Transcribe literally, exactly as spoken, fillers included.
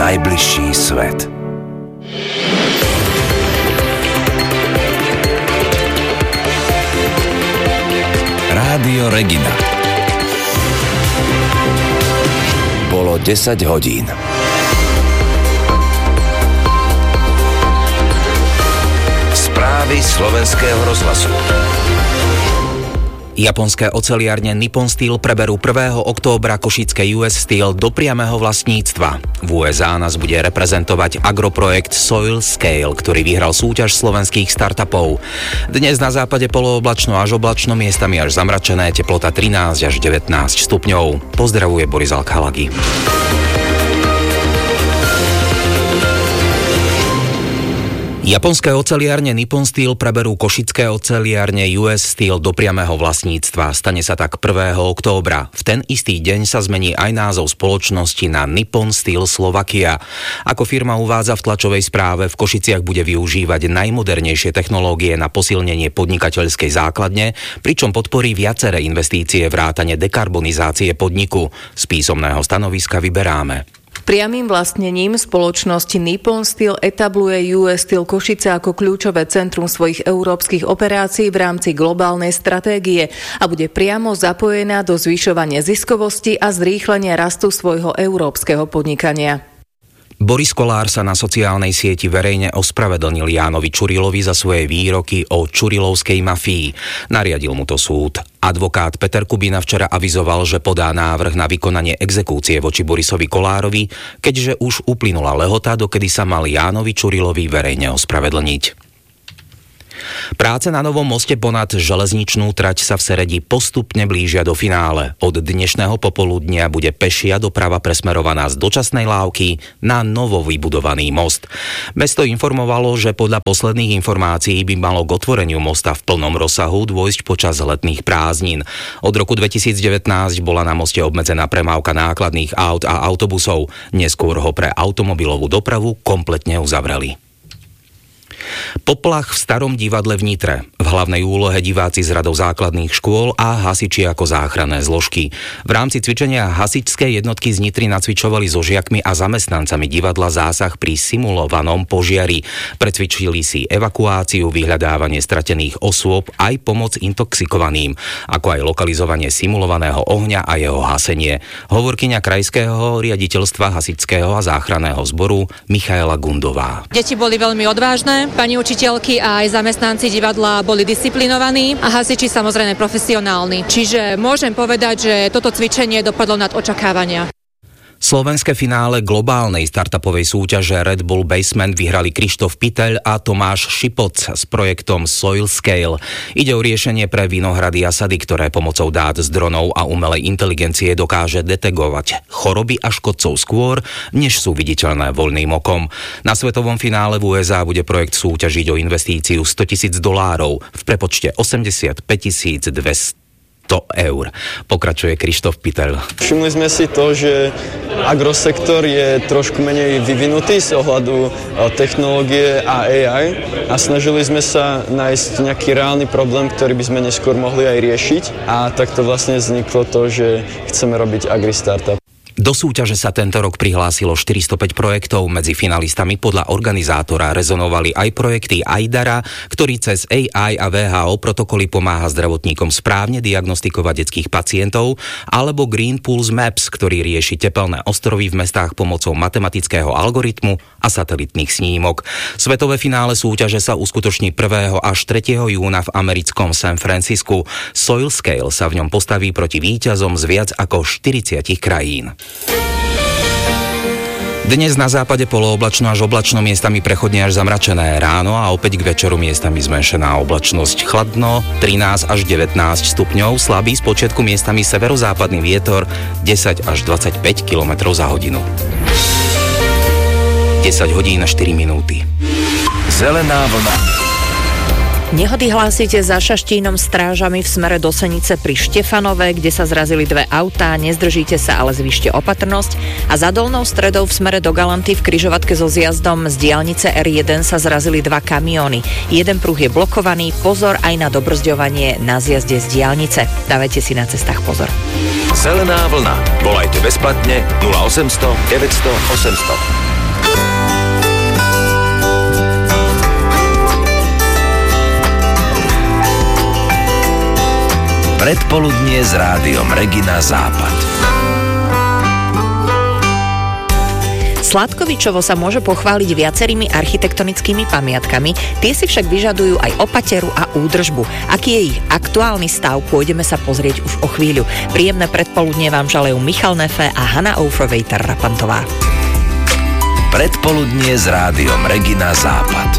najbližší svet. Rádio Regina. Bolo desať hodín. Správy slovenského rozhlasu. Japonské oceliárne Nippon Steel preberú prvého októbra košické ú es Steel do priameho vlastníctva. V ú es á nás bude reprezentovať agroprojekt SoilScale, ktorý vyhral súťaž slovenských startupov. Dnes na západe polooblačno až oblačno, miestami až zamračené, teplota trinásť až devätnásť stupňov. Pozdravuje Boris Alkalagi. Japonské oceliárne Nippon Steel preberú košické oceliárne ú es Steel do priameho vlastníctva. Stane sa tak prvého októbra. V ten istý deň sa zmení aj názov spoločnosti na Nippon Steel Slovakia. Ako firma uvádza v tlačovej správe, v Košiciach bude využívať najmodernejšie technológie na posilnenie podnikateľskej základne, pričom podporí viaceré investície vrátane dekarbonizácie podniku. Z písomného stanoviska vyberáme. Priamym vlastnením spoločnosti Nippon Steel etabluje ú es Steel Košice ako kľúčové centrum svojich európskych operácií v rámci globálnej stratégie a bude priamo zapojená do zvyšovania ziskovosti a zrýchlenia rastu svojho európskeho podnikania. Boris Kollár sa na sociálnej sieti verejne ospravedlnil Jánovi Čurilovi za svoje výroky o čurilovskej mafii. Nariadil mu to súd. Advokát Peter Kubina včera avizoval, že podá návrh na vykonanie exekúcie voči Borisovi Kollárovi, keďže už uplynula lehota, dokedy sa mal Jánovi Čurilovi verejne ospravedlniť. Práce na novom moste ponad železničnú trať sa v Seredi postupne blížia do finále. Od dnešného popoludnia bude pešia doprava presmerovaná z dočasnej lávky na novo vybudovaný most. Mesto informovalo, že podľa posledných informácií by malo k otvoreniu mosta v plnom rozsahu dôjsť počas letných prázdnin. Od roku dvetisícdevätnásť bola na moste obmedzená premávka nákladných aut a autobusov. Neskôr ho pre automobilovú dopravu kompletne uzavreli. Poplach v Starom divadle v Nitre. V hlavnej úlohe diváci z radov základných škôl a hasiči ako záchranné zložky. V rámci cvičenia hasičské jednotky z Nitry nacvičovali so žiakmi a zamestnancami divadla zásah pri simulovanom požiari. Precvičili si evakuáciu, vyhľadávanie stratených osôb, aj pomoc intoxikovaným, ako aj lokalizovanie simulovaného ohňa a jeho hasenie. Hovorkyňa krajského riaditeľstva hasičského a záchranného zboru Michaela Gundová. Deti boli veľmi odvážne. Pani učiteľky a aj zamestnanci divadla boli disciplinovaní a hasiči samozrejme profesionálni. Čiže môžem povedať, že toto cvičenie dopadlo nad očakávania. Slovenské finále globálnej startupovej súťaže Red Bull Basement vyhrali Krištof Piteľ a Tomáš Šipoc s projektom SoilScale. Ide o riešenie pre vinohrady a sady, ktoré pomocou dát z dronov a umelej inteligencie dokáže detegovať choroby a škodcov skôr, než sú viditeľné voľným okom. Na svetovom finále v ú es á bude projekt súťažiť o investíciu stotisíc dolárov v prepočte osemdesiatpäťtisíc dvesto eur. Pokračuje Krištof Piteľ. Všimli sme si to, že agrosektor je trošku menej vyvinutý z ohľadu technológie a á í a snažili sme sa nájsť nejaký reálny problém, ktorý by sme neskôr mohli aj riešiť, a takto vlastne vzniklo to, že chceme robiť agri-startup. Do súťaže sa tento rok prihlásilo štyristopäť projektov. Medzi finalistami podľa organizátora rezonovali aj projekty Aidara, ktorý cez á í a vé há ó protokoly pomáha zdravotníkom správne diagnostikovať detských pacientov, alebo Green Pulse Maps, ktorý rieši tepelné ostrovy v mestách pomocou matematického algoritmu a satelitných snímok. Svetové finále súťaže sa uskutoční prvého až tretieho júna v americkom San Francisku. SoilScale sa v ňom postaví proti víťazom z viac ako štyridsiatich krajín. Dnes na západe polooblačno až oblačno, miestami prechodne až zamračené. Ráno a opäť k večeru miestami zmenšená oblačnosť. Chladno trinásť až devätnásť stupňov, slabý spočiatku miestami severozápadný vietor desať až dvadsaťpäť kilometrov za hodinu. desať hodín a štyri minúty. Zelená vlna. Nehody hlásite za Šaštínom strážami v smere do Senice pri Štefanove, kde sa zrazili dve autá. Nezdržíte sa, ale zvýšte opatrnosť. A za Dolnou Stredou v smere do Galanty v križovatke so zjazdom z diaľnice er jeden sa zrazili dva kamióny. Jeden pruh je blokovaný, pozor aj na dobrzďovanie na zjazde z diaľnice. Dávajte si na cestách pozor. Zelená vlna. Volajte bezplatne nula osemsto deväťsto osemsto. Predpoludnie s rádiom Regina Západ. Sladkovičovo sa môže pochváliť viacerými architektonickými pamiatkami, tie si však vyžadujú aj opateru a údržbu. Aký je ich aktuálny stav, pôjdeme sa pozrieť už o chvíľu. Príjemné predpoludnie vám želajú Michal Nefe a Hanna Aufrowejter-Rapantová. Predpoludnie s rádiom Regina Západ.